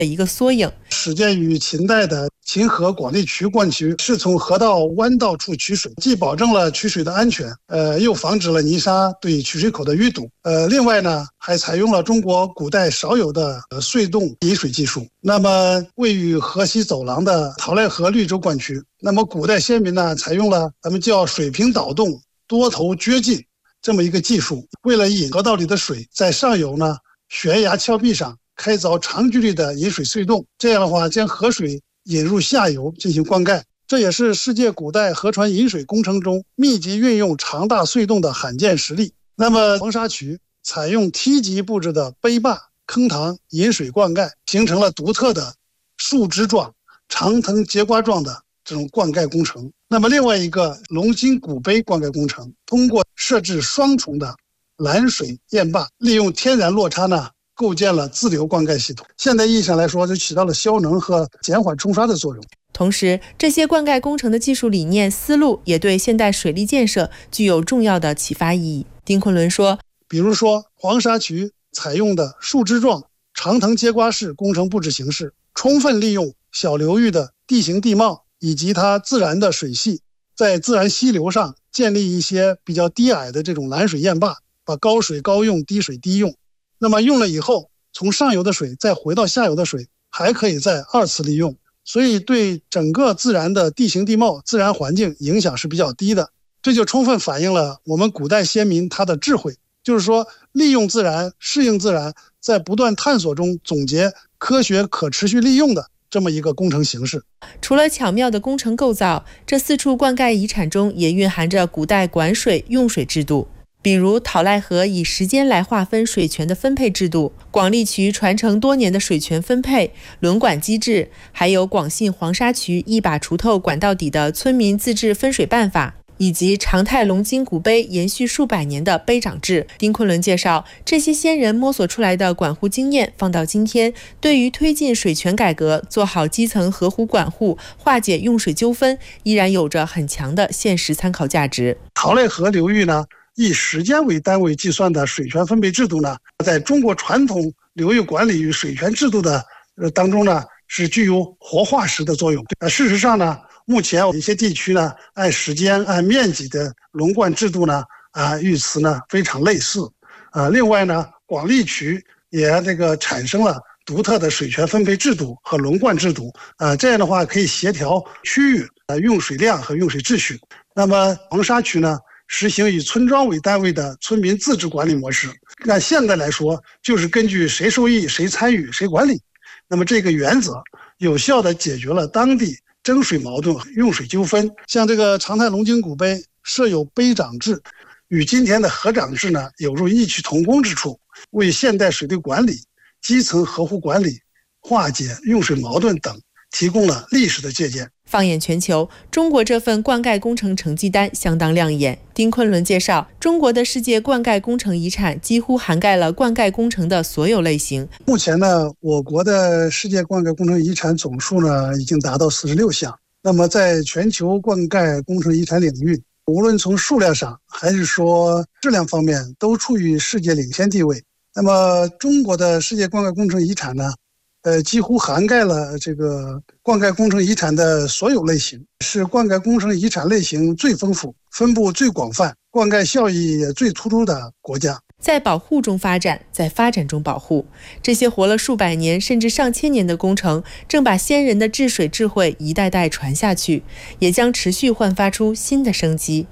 的一个缩影。 始建于秦代的秦河广利渠灌渠是从河道弯道处取水，既保证了取水的安全，又防止了泥沙对取水口的淤堵。另外呢，还采用了中国古代少有的隧洞引水技术。那么位于河西走廊的陶赖河绿洲灌渠，那么古代先民呢，采用了咱们叫水平导动、多头掘进这么一个技术，为了引河道里的水，在上游呢悬崖峭壁上开凿长距离的引水隧洞，这样的话将河水引入下游进行灌溉。这也是世界古代河船引水工程中密集运用长大隧洞的罕见实例。那么黄沙渠采用梯级布置的碑坝、坑塘引水灌溉，形成了独特的树枝状、长藤节瓜状的这种灌溉工程。那么另外一个龙津古碑灌溉工程，通过设置双重的拦水堰坝，利用天然落差呢，构建了自流灌溉系统。现代意义上来说，就起到了消能和减缓冲刷的作用。 同时，这些灌溉工程的技术理念思路也对现代水利建设具有重要的启发意义。丁昆仑说， 比如说黄沙渠采用的树枝状、长藤节瓜式工程布置形式，充分利用小流域的地形地貌以及它自然的水系，在自然溪流上建立一些比较低矮的这种拦水堰坝，把高水高用、低水低用。那么用了以后，从上游的水再回到下游的水，还可以再二次利用，所以对整个自然的地形地貌、自然环境影响是比较低的。这就充分反映了我们古代先民他的智慧，就是说利用自然、适应自然，在不断探索中总结科学可持续利用的这么一个工程形式。 除了巧妙的工程构造，这4处灌溉遗产中也蕴含着古代管水用水制度，比如讨赖河以时间来划分水权的分配制度，广利渠传承多年的水权分配、轮管机制，还有广信黄沙渠一把锄头管到底的村民自治分水办法，以及长泰龙津古碑延续数百年的碑长制。丁昆仑介绍，这些先人摸索出来的管护经验放到今天，对于推进水权改革、做好基层河湖管护、化解用水纠纷，依然有着很强的现实参考价值。 陶赖河流域呢，以时间为单位计算的水权分配制度呢，在中国传统流域管理与水权制度的当中呢，是具有活化石的作用。事实上呢，目前有一些地区呢，按时间、按面积的轮灌制度呢，与此呢非常类似。另外呢，广利渠也产生了独特的水权分配制度和轮灌制度。这样的话可以协调区域用水量和用水秩序。那么黄沙渠呢，实行以村庄为单位的村民自治管理模式。按现在来说，就是根据谁受益、谁参与、谁管理。那么这个原则有效地解决了当地争水矛盾、用水纠纷。像这个长泰龙津古碑设有碑长制，与今天的河长制呢有着异曲同工之处，为现代水利管理、基层河湖管理、化解用水矛盾等提供了历史的借鉴。 放眼全球，中国这份灌溉工程成绩单相当亮眼。丁昆仑介绍，中国的世界灌溉工程遗产几乎涵盖了灌溉工程的所有类型。 目前呢，我国的世界灌溉工程遗产总数呢已经达到46项。那么在全球灌溉工程遗产领域，无论从数量上还是说质量方面，都处于世界领先地位。那么中国的世界灌溉工程遗产呢，几乎涵盖了这个灌溉工程遗产的所有类型，是灌溉工程遗产类型最丰富、分布最广泛、灌溉效益也最突出的国家。 在保护中发展，在发展中保护，这些活了数百年甚至上千年的工程，正把先人的治水智慧一代代传下去，也将持续焕发出新的生机。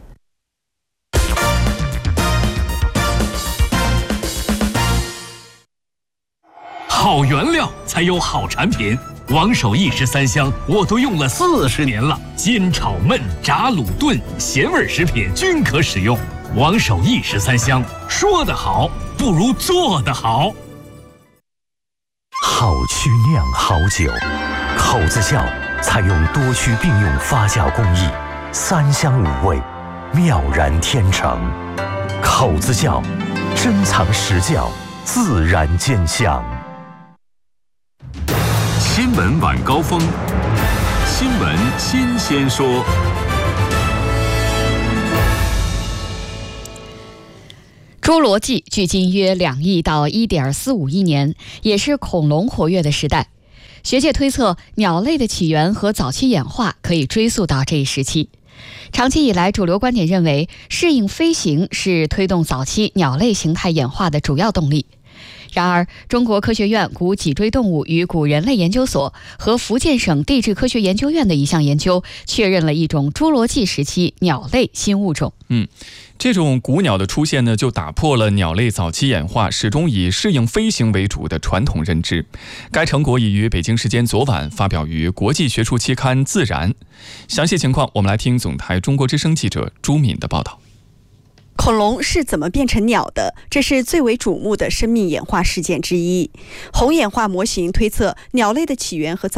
好原料才有好产品，王守义13香我都用了40年了，煎炒焖炸卤炖咸味食品均可使用。王守义13香，说得好不如做得好。 好曲酿好酒，口子窖采用多区并用发酵工艺，3香5味，妙然天成。口子窖珍藏实窖，自然兼香。 新闻晚高峰，新闻新鲜说。 侏罗纪距今约2亿到1.45亿年，也是恐龙活跃的时代。 学界推测，鸟类的起源和早期演化可以追溯到这一时期。长期以来，主流观点认为，适应飞行是推动早期鸟类形态演化的主要动力。然而，中国科学院古脊椎动物与古人类研究所和福建省地质科学研究院的一项研究确认了一种侏罗纪时期鸟类新物种。 这种古鸟的出现呢，就打破了鸟类早期演化始终以适应飞行为主的传统认知。该成果已于北京时间昨晚发表于国际学术期刊《自然》。详细情况，我们来听总台中国之声记者朱敏的报道。 恐龙是怎么变成鸟的？这是最为瞩目的生命演化事件之一。红演化模型推测，鸟类的起源和